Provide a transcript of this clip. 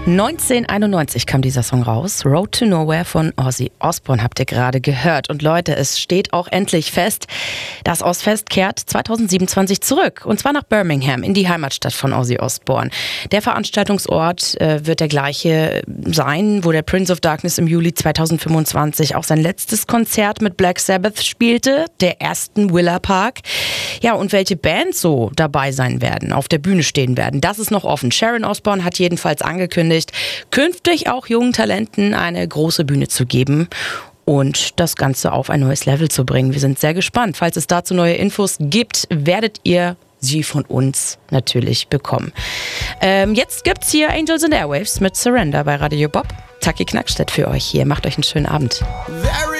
1991 kam dieser Song raus. Road to Nowhere von Ozzy Osbourne habt ihr gerade gehört. Und Leute, es steht auch endlich fest, das Ozzfest kehrt 2027 zurück. Und zwar nach Birmingham, in die Heimatstadt von Ozzy Osbourne. Der Veranstaltungsort wird der gleiche sein, wo der Prince of Darkness im Juli 2025 auch sein letztes Konzert mit Black Sabbath spielte, der Aston Villa Park. Ja, und welche Bands so dabei sein werden, auf der Bühne stehen werden, das ist noch offen. Sharon Osbourne hat jedenfalls angekündigt, künftig auch jungen Talenten eine große Bühne zu geben und das Ganze auf ein neues Level zu bringen. Wir sind sehr gespannt. Falls es dazu neue Infos gibt, werdet ihr sie von uns natürlich bekommen. Jetzt gibt's hier Angels and Airwaves mit Surrender bei Radio Bob. Taki Knackstedt für euch hier. Macht euch einen schönen Abend.